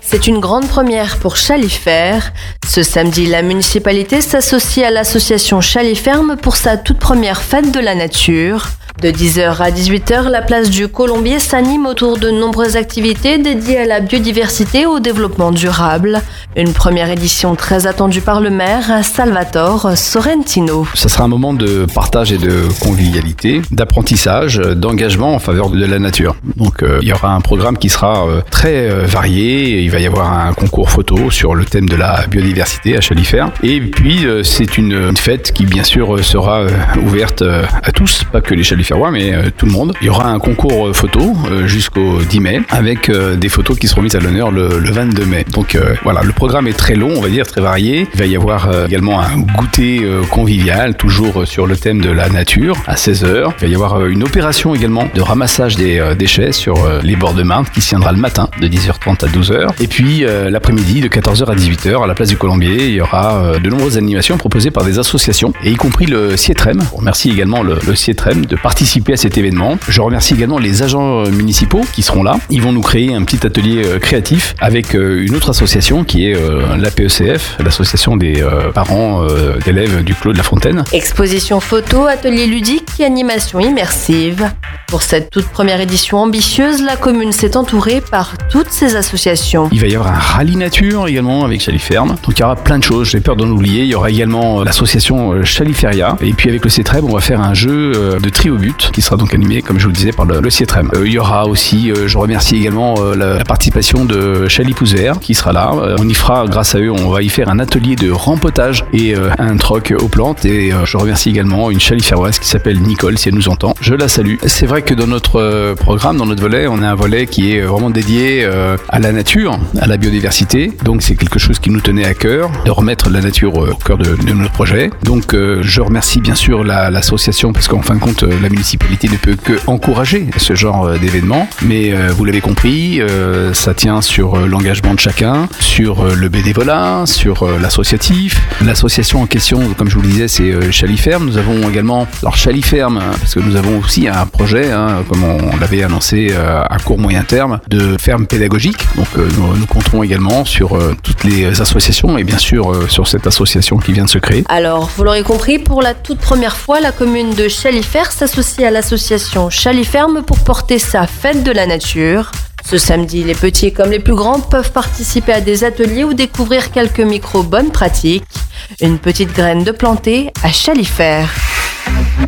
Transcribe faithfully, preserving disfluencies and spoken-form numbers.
C'est une grande première pour Chalifer. Ce samedi, la municipalité s'associe à l'association Chaliferme pour sa toute première fête de la nature. De dix heures à dix-huit heures, la place du Colombier s'anime autour de nombreuses activités dédiées à la biodiversité et au développement durable. Une première édition très attendue par le maire, Salvatore Sorrentino. Ça sera un moment de partage et de convivialité, d'apprentissage, d'engagement en faveur de la nature. Donc euh, il y aura un programme qui sera euh, très euh, varié. Il va y avoir un concours photo sur le thème de la biodiversité à Chalifer. Et puis euh, c'est une, une fête qui bien sûr sera euh, ouverte euh, à tous, pas que les Chalifer mais euh, tout le monde. Il y aura un concours euh, photo euh, jusqu'au dix mai avec euh, des photos qui seront mises à l'honneur le, le vingt-deux mai. Donc euh, voilà, le programme est très long, on va dire, très varié. Il va y avoir euh, également un goûter euh, convivial, toujours euh, sur le thème de la nature, à seize heures. Il va y avoir euh, une opération également de ramassage des euh, déchets sur euh, les bords de Marne qui se tiendra le matin de dix heures trente à douze heures. Et puis euh, l'après-midi de quatorze heures à dix-huit heures à la place du Colombier, il y aura euh, de nombreuses animations proposées par des associations et y compris le Cietrem. On remercie également le, le Cietrem de participer participer à cet événement. Je remercie également les agents municipaux qui seront là. Ils vont nous créer un petit atelier créatif avec une autre association qui est l'A P E C F, l'association des parents d'élèves du Clos de la Fontaine. Exposition photo, atelier ludique et animation immersive. Pour cette toute première édition ambitieuse, la commune s'est entourée par toutes ces associations. Il va y avoir un rallye nature également avec Chaliferme. Donc il y aura plein de choses, j'ai peur d'en oublier. Il y aura également l'association Chaliferia. Et puis avec le Cietrem, on va faire un jeu de tri au but qui sera donc animé, comme je vous le disais, par le, le Cietrem. Euh, il y aura aussi, euh, je remercie également euh, la, la participation de Chalipouze Vert qui sera là. Euh, on y fera, grâce à eux, on va y faire un atelier de rempotage et euh, un troc aux plantes. Et euh, je remercie également une Chaliferoise qui s'appelle Nicole, si elle nous entend. Je la salue. C'est vrai que dans notre euh, programme, dans notre volet, on a un volet qui est vraiment dédié euh, à la nature, à la biodiversité. Donc c'est quelque chose qui nous tenait à cœur, de remettre la nature euh, au cœur de, de notre projet. Donc euh, je remercie bien sûr la, l'association parce qu'en fin de compte, la municipalité ne peut que encourager ce genre d'événement, mais euh, vous l'avez compris, euh, ça tient sur euh, l'engagement de chacun, sur euh, le bénévolat, sur euh, l'associatif. L'association en question, comme je vous le disais, c'est euh, Chaliferme. Nous avons également, alors Chaliferme, parce que nous avons aussi un projet, hein, comme on l'avait annoncé euh, à court moyen terme, de ferme pédagogique. Donc euh, nous, nous compterons également sur euh, toutes les associations et bien sûr euh, sur cette association qui vient de se créer. Alors, vous l'aurez compris, pour la toute première fois, la commune de Chalifer s'associe à l'association Chaliferme pour porter sa fête de la nature. Ce samedi, les petits comme les plus grands peuvent participer à des ateliers ou découvrir quelques micros bonnes pratiques. Une petite graine de planter à Chalifer.